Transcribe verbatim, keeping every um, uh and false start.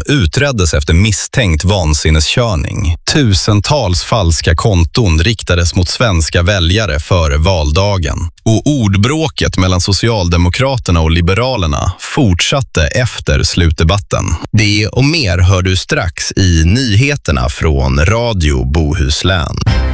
utreddes efter misstänkt vansinneskörning. Tusentals falska konton riktades mot svenska väljare före valdagen. Och ordbråket mellan Socialdemokraterna och Liberalerna fortsatte efter slutdebatten. Det och mer hör du strax i nyheterna från Radio Bohuslän.